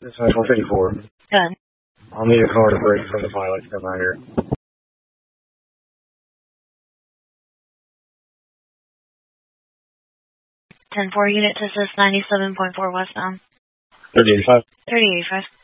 This is 454. Good. I'll need a car to break from the pilot to come out here. 10-4 unit to assist 97.4 westbound. 3085. 3085.